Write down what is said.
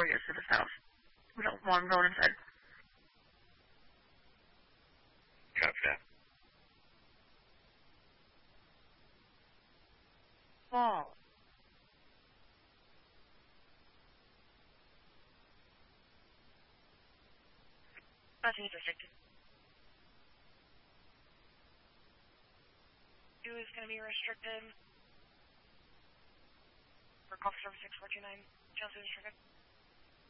before he gets to this house. We don't want him going inside. Copy that. Wall. Nothing is restricted. 2 is going to be restricted. For call service 6429, Chelsea is restricted.